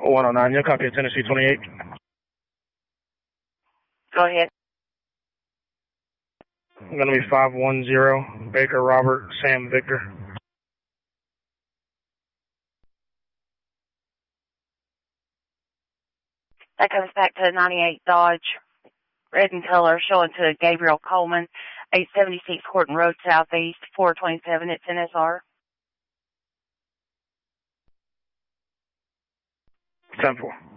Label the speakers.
Speaker 1: 109, you'll copy at Tennessee 28.
Speaker 2: Go ahead.
Speaker 1: Going to be 510, Baker Robert, Sam Victor.
Speaker 2: That comes back to 98 Dodge, red in color, showing to Gabriel Coleman, 876 Horton Road Southeast, 427. It's NSR.
Speaker 1: 10-4.